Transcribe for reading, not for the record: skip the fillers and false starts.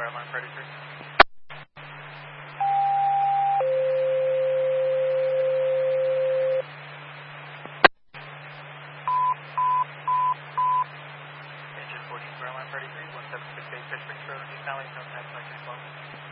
Airline 33. Engine 14 for Airline 33, 1768 Fish Springs Road, New Valley, no time, 9 o'clock.